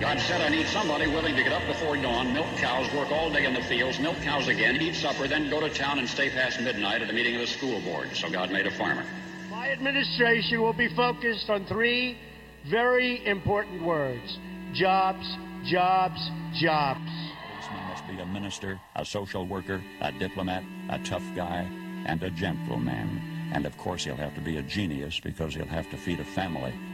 God said, I need somebody willing to get up before dawn, milk cows, work all day in the fields, milk cows again, eat supper, then go to town and stay past midnight at a meeting of the school board. So God made a farmer. My administration will be focused on three very important words: jobs, jobs, jobs. A policeman must be a minister, a social worker, a diplomat, a tough guy, and a gentleman. And of course he'll have to be a genius because he'll have to feed a family.